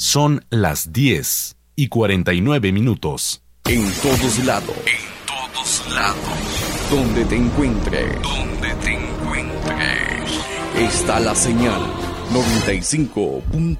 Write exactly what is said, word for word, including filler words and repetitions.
Son las diez y cuarenta y nueve minutos. En todos lados. En todos lados. Donde te encuentres. Donde te encuentres. Está la señal noventa y cinco punto